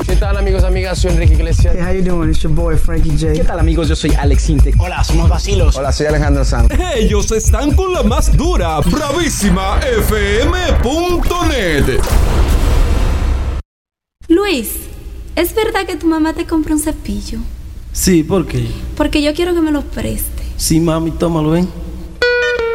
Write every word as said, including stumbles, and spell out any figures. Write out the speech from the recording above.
¿Qué tal, amigos, amigas? Soy Enrique Iglesias. Hey, how you doing? It's your boy Frankie J. ¿Qué tal, amigos? Yo soy Alex Intec. Hola, somos Vacilos. Hola, soy Alejandro Sanz. Ellos están con la más dura, bravísima F M punto net. Luis, ¿es verdad que tu mamá te compró un cepillo? Sí, ¿por qué? Porque yo quiero que me lo preste. Sí, mami, tómalo, ven.